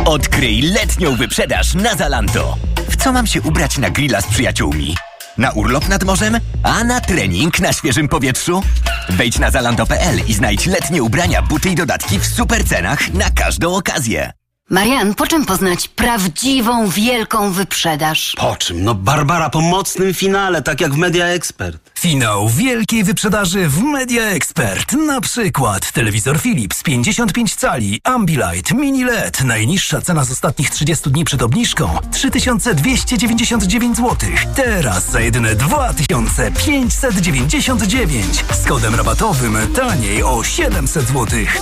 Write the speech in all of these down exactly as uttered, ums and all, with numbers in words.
Odkryj letnią wyprzedaż na Zalando. W co mam się ubrać na grilla z przyjaciółmi? Na urlop nad morzem? A na trening na świeżym powietrzu? Wejdź na zalando kropka p l i znajdź letnie ubrania, buty i dodatki w super cenach na każdą okazję. Marian, po czym poznać prawdziwą, wielką wyprzedaż? Po czym? No Barbara po mocnym finale, tak jak w Media Expert. Finał wielkiej wyprzedaży w Media Expert. Na przykład telewizor Philips pięćdziesiąt pięć cali, Ambilight, Mini L E D. Najniższa cena z ostatnich trzydziestu dni przed obniżką trzy tysiące dwieście dziewięćdziesiąt dziewięć złotych. Teraz za jedyne dwa tysiące pięćset dziewięćdziesiąt dziewięć. Z kodem rabatowym taniej o siedemset złotych.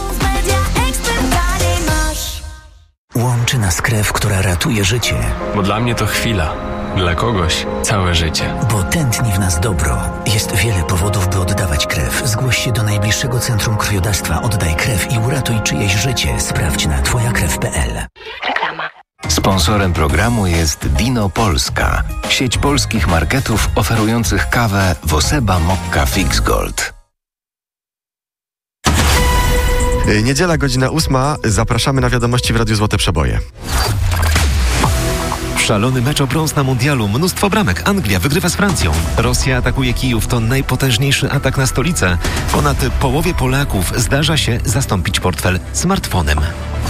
Łączy nas krew, która ratuje życie. Bo dla mnie to chwila, dla kogoś całe życie. Bo tętni w nas dobro. Jest wiele powodów, by oddawać krew. Zgłoś się do najbliższego centrum krwiodawstwa. Oddaj krew i uratuj czyjeś życie. Sprawdź na twoja krew kropka p l. Reklama. Sponsorem programu jest Dino Polska, sieć polskich marketów oferujących kawę Woseba Mokka Fix Gold. Niedziela, godzina ósma. Zapraszamy na wiadomości w Radiu Złote Przeboje. Szalony mecz o brąz na mundialu. Mnóstwo bramek. Anglia wygrywa z Francją. Rosja atakuje Kijów. To najpotężniejszy atak na stolicę. Ponad połowie Polaków zdarza się zastąpić portfel smartfonem.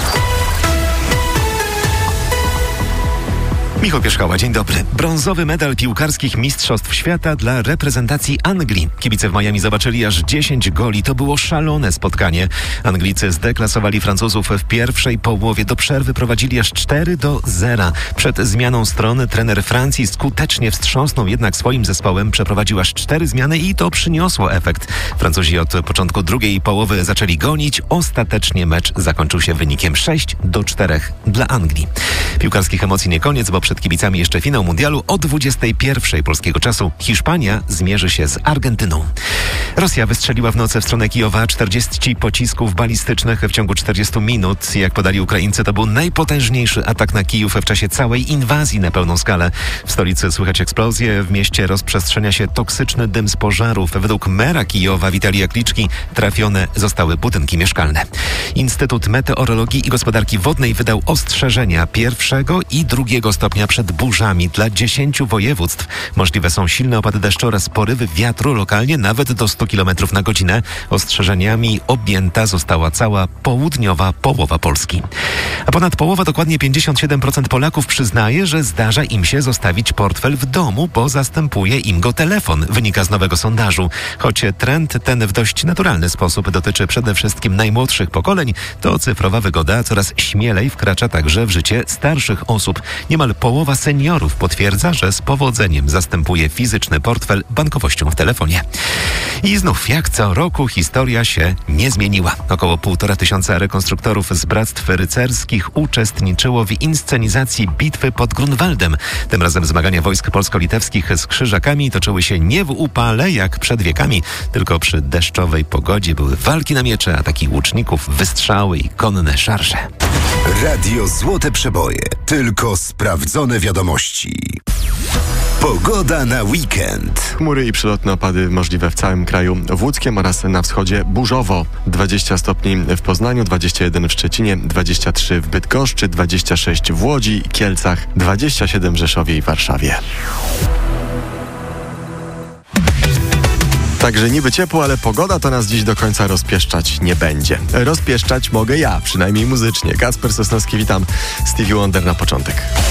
Michał Pierzchała, dzień dobry. Brązowy medal piłkarskich Mistrzostw Świata dla reprezentacji Anglii. Kibice w Miami zobaczyli aż dziesięć goli. To było szalone spotkanie. Anglicy zdeklasowali Francuzów w pierwszej połowie. Do przerwy prowadzili aż cztery do zera. Przed zmianą strony trener Francji skutecznie wstrząsnął jednak swoim zespołem. Przeprowadził aż cztery zmiany i to przyniosło efekt. Francuzi od początku drugiej połowy zaczęli gonić. Ostatecznie mecz zakończył się wynikiem sześć do czterech dla Anglii. Piłkarskich emocji nie koniec, bo przed kibicami jeszcze finał mundialu o dwudziestej pierwszej polskiego czasu. Hiszpania zmierzy się z Argentyną. Rosja wystrzeliła w nocy w stronę Kijowa czterdzieści pocisków balistycznych w ciągu czterdziestu minut. Jak podali Ukraińcy, to był najpotężniejszy atak na Kijów w czasie całej inwazji na pełną skalę. W stolicy słychać eksplozje, w mieście rozprzestrzenia się toksyczny dym z pożarów. Według mera Kijowa Witalija Kliczki trafione zostały budynki mieszkalne. Instytut Meteorologii i Gospodarki Wodnej wydał ostrzeżenia pierwszego i drugiego stopnia przed burzami dla dziesięciu województw. Możliwe są silne opady deszczu oraz porywy wiatru, lokalnie nawet do stu kilometrów na godzinę. Ostrzeżeniami objęta została cała południowa połowa Polski. A ponad połowa, dokładnie pięćdziesiąt siedem procent Polaków przyznaje, że zdarza im się zostawić portfel w domu, bo zastępuje im go telefon, wynika z nowego sondażu. Choć trend ten w dość naturalny sposób dotyczy przede wszystkim najmłodszych pokoleń, to cyfrowa wygoda coraz śmielej wkracza także w życie starszych osób. Niemal połowa seniorów potwierdza, że z powodzeniem zastępuje fizyczny portfel bankowością w telefonie. I znów, jak co roku, historia się nie zmieniła. Około półtora tysiąca rekonstruktorów z bractw rycerskich uczestniczyło w inscenizacji bitwy pod Grunwaldem. Tym razem zmagania wojsk polsko-litewskich z Krzyżakami toczyły się nie w upale, jak przed wiekami, tylko przy deszczowej pogodzie. Były walki na miecze, ataki łuczników, wystrzały i konne szarże. Radio Złote Przeboje. Tylko sprawdzone wiadomości. Pogoda na weekend. Chmury i przelotne opady możliwe w całym kraju. W Łódzkiem oraz na wschodzie burzowo. dwadzieścia stopni w Poznaniu, dwadzieścia jeden w Szczecinie, dwadzieścia trzy w Bydgoszczy, dwadzieścia sześć w Łodzi i Kielcach, dwadzieścia siedem w Rzeszowie i Warszawie. Także niby ciepło, ale pogoda to nas dziś do końca rozpieszczać nie będzie. Rozpieszczać mogę ja, przynajmniej muzycznie. Kacper Sosnowski, witam. Stevie Wonder na początek.